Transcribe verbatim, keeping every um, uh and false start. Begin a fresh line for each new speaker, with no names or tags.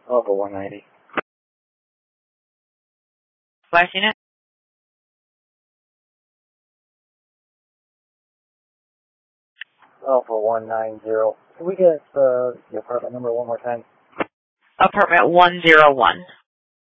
Alpha one ninety.
Last unit?
Alpha one nine zero. Can we get uh, the apartment number one more time?
Apartment one zero one.